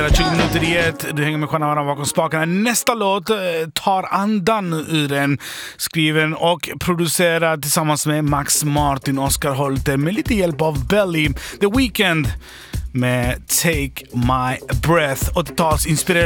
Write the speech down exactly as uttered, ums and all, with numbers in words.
tjugo minuter i ett. Du hänger med Stjärnan bakom spakarna. Nästa låt eh, tar andan ur den. Skriven och producerad tillsammans med Max Martin, Oscar Holte med lite hjälp av Belly. The Weeknd med Take My Breath. åttio-tals inspirerad